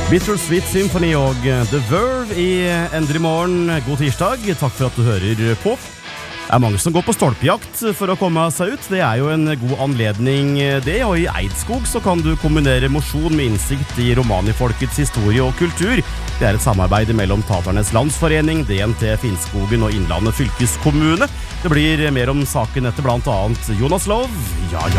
Bittersweet Symphony og The Verve i Endre Morgen. God tirsdag, takk for at du hører på. Det mange som går på stolpejakt for å komme seg ut. Det jo en god anledning det, og i Eidskog så kan du kombinere mosjon med innsikt i romanifolkets historie og kultur. Det et samarbeid mellom Taternes Landsforening, DNT Finnskogen og Innlandet fylkeskommune. Det blir mer om saken etter blant annet Jonas Lov. Ja.